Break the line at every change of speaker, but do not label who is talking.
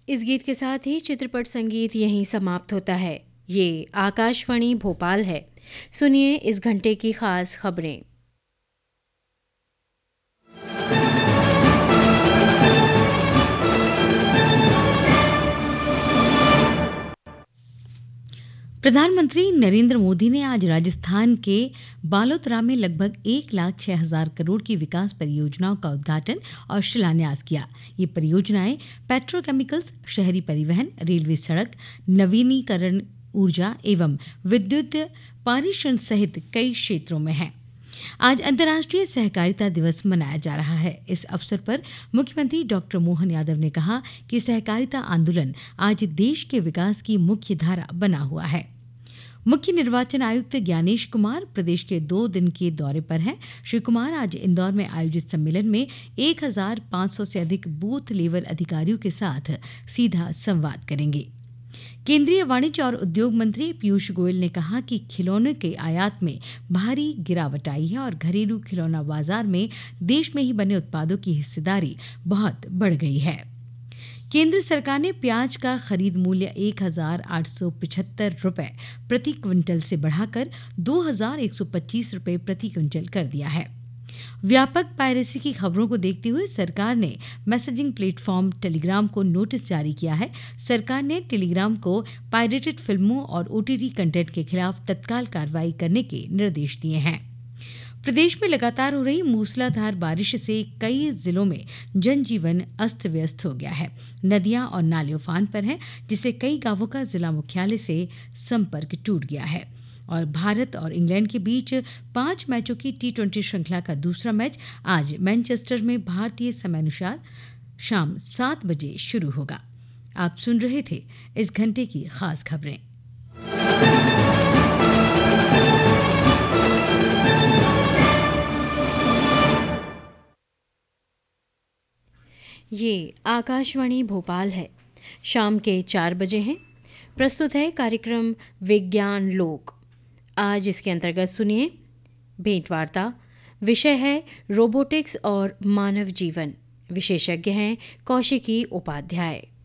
इस गीत के साथ ही चित्रपट संगीत यहीं समाप्त होता है। ये आकाशवाणी भोपाल है। सुनिए इस घंटे की खास खबरें।
प्रधानमंत्री नरेंद्र मोदी ने आज राजस्थान के बालोतरा में लगभग 1,06,000 करोड़ की विकास परियोजनाओं का उद्घाटन और शिलान्यास किया। ये परियोजनाएं पेट्रोकेमिकल्स, शहरी परिवहन, रेलवे, सड़क, नवीनीकरण ऊर्जा एवं विद्युत पारेषण सहित कई क्षेत्रों में हैं। आज अंतर्राष्ट्रीय सहकारिता दिवस मनाया जा रहा है। इस अवसर पर मुख्यमंत्री डॉक्टर मोहन यादव ने कहा कि सहकारिता आंदोलन आज देश के विकास की मुख्य धारा बना हुआ है। मुख्य निर्वाचन आयुक्त ज्ञानेश कुमार प्रदेश के 2 दिन के दौरे पर हैं। श्री कुमार आज इंदौर में आयोजित सम्मेलन में 1,500 से अधिक बूथ लेवल अधिकारियों के साथ सीधा संवाद करेंगे। केंद्रीय वाणिज्य और उद्योग मंत्री पीयूष गोयल ने कहा कि खिलौनों के आयात में भारी गिरावट आई है और घरेलू खिलौना बाजार में देश में ही बने उत्पादों की हिस्सेदारी बहुत बढ़ गई है। केंद्र सरकार ने प्याज का खरीद मूल्य 1,875 रुपये प्रति क्विंटल से बढ़ाकर 2,125 रुपये प्रति क्विंटल कर दिया है। व्यापक पायरेसी की खबरों को देखते हुए सरकार ने मैसेजिंग प्लेटफॉर्म टेलीग्राम को नोटिस जारी किया है। सरकार ने टेलीग्राम को पायरेटेड फिल्मों और ओटीटी कंटेंट के खिलाफ तत्काल कार्रवाई करने के निर्देश दिए हैं। प्रदेश में लगातार हो रही मूसलाधार बारिश से कई जिलों में जनजीवन अस्त व्यस्त हो गया है। नदियां और नाले उफान पर हैं, जिससे कई गांवों का जिला मुख्यालय से संपर्क टूट गया है। और भारत और इंग्लैंड के बीच 5 मैचों की T20 श्रृंखला का दूसरा मैच आज मैनचेस्टर में भारतीय समयानुसार शाम 7 बजे शुरू होगा। आप सुन रहे थे इस घंटे की खास खबरें।
ये आकाशवाणी भोपाल है। शाम के 4 बजे हैं। प्रस्तुत है कार्यक्रम विज्ञान लोक। आज इसके अंतर्गत सुनिए भेंटवार्ता। विषय है रोबोटिक्स और मानव जीवन। विशेषज्ञ हैं कौशिकी उपाध्याय।